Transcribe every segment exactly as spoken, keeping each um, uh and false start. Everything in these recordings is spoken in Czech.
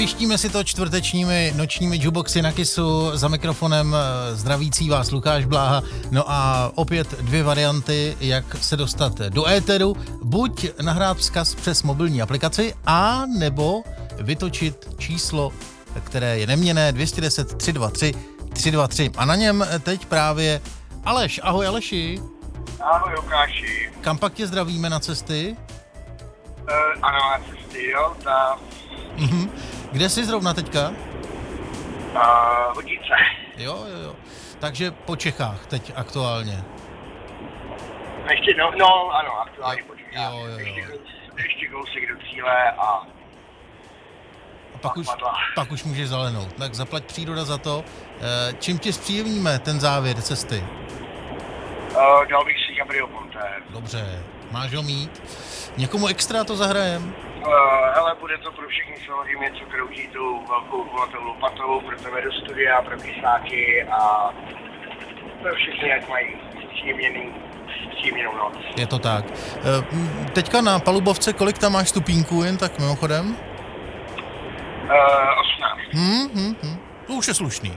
Vyštíme si to čtvrtečními nočními jukeboxy na Kissu, za mikrofonem zdravící vás Lukáš Bláha. No a opět dvě varianty, jak se dostat do éteru. Buď nahrát vzkaz přes mobilní aplikaci, a nebo vytočit číslo, které je neměnné, dvě stě deset, tři sta dvacet tři, tři sta dvacet tři. A na něm teď právě Aleš. Ahoj Aleši. Ahoj Lukáši. Kam pak tě zdravíme na cesty? Uh, ano, na cesty, jo, ta... Mhm. Kde jsi zrovna teďka? Uh, Hodice. Jo, jo, jo. Takže po Čechách teď aktuálně. Ještě, no, no ano, aktuálně Jo, po Čechách. jo, jo, jo. Ještě, ještě kousek do cíle a... A pak už, pak už může zalenout. Tak zaplať příroda za to. E, čím ti zpříjemníme ten závěr cesty? Uh, dal bych si Gabriel Ponte. Dobře, máš ho mít. Někomu extra to zahrajem? Uh, hele, bude to pro všechny samozřejmě, co kroutí tou velkou kulatou lopatou, pro tebe do studia, pro kysáky a pro všechny, jak mají příjemněný, příjemněnou noc. Je to tak. E, teďka na palubovce, kolik tam máš stupínků, jen tak mimochodem? Uh, osmnáct. Hm, hm, hm. To už je slušný.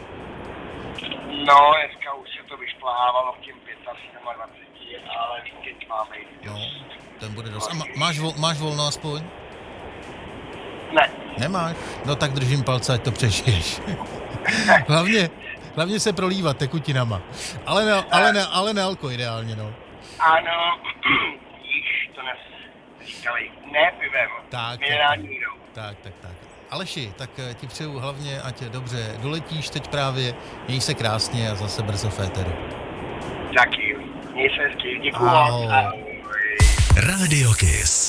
No, dneska už se to vyšplhávalo k těm dvacet pět, ale víkend máme jít. No, ten bude dost. A má, máš, vol, máš volno aspoň? Ne. Nemáš? No tak držím palce, ať to přežiješ. hlavně, hlavně se prolívat tekutinama. Ale ne, ale ne, ale ne alko ideálně, no. Ano, již to nes říkali, ne pivem, Tak, minerální vodou. Tak, tak, tak. Aleši, tak ti přeju hlavně, ať dobře doletíš teď právě, měj se krásně a zase brzo v éteru. Taky, měj se hezky, děkuju. Ahoj. Ahoj. Radio Kiss.